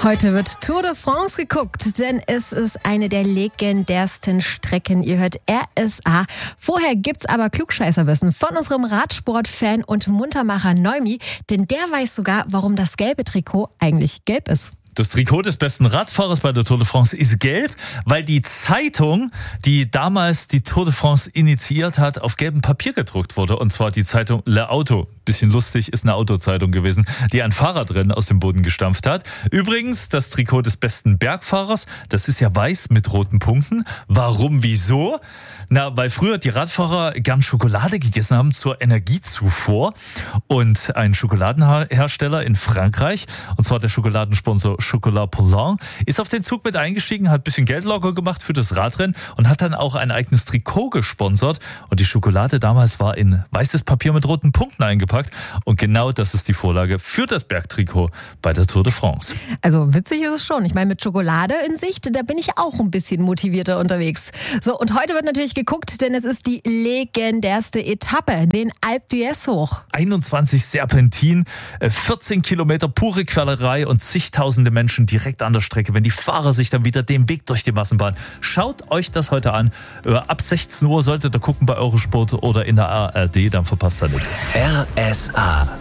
Heute wird Tour de France geguckt, denn es ist eine der legendärsten Strecken. Ihr hört RSA. Vorher gibt's aber Klugscheißerwissen von unserem Radsport-Fan und Muntermacher Neumi, denn der weiß sogar, warum das gelbe Trikot eigentlich gelb ist. Das Trikot des besten Radfahrers bei der Tour de France ist gelb, weil die Zeitung, die damals die Tour de France initiiert hat, auf gelbem Papier gedruckt wurde. Und zwar die Zeitung Le Auto. Bisschen lustig, ist eine Autozeitung gewesen, die ein Fahrradrennen aus dem Boden gestampft hat. Übrigens, das Trikot des besten Bergfahrers, das ist ja weiß mit roten Punkten. Warum, wieso? Na, weil früher die Radfahrer gern Schokolade gegessen haben zur Energiezufuhr. Und ein Schokoladenhersteller in Frankreich, und zwar der Schokoladensponsor Chocolat Poulain, ist auf den Zug mit eingestiegen, hat ein bisschen Geld locker gemacht für das Radrennen und hat dann auch ein eigenes Trikot gesponsert. Und die Schokolade damals war in weißes Papier mit roten Punkten eingepackt. Und genau das ist die Vorlage für das Bergtrikot bei der Tour de France. Also witzig ist es schon. Ich meine, mit Schokolade in Sicht, da bin ich auch ein bisschen motivierter unterwegs. So, und heute wird natürlich geguckt, denn es ist die legendärste Etappe, den Alpe d'Huez hoch. 21 Serpentin, 14 Kilometer pure Quälerei und zigtausende Menschen direkt an der Strecke, wenn die Fahrer sich dann wieder den Weg durch die Massenbahn. Schaut euch das heute an. Ab 16 Uhr solltet ihr gucken bei Eurosport oder in der ARD, dann verpasst ihr nichts. RSA.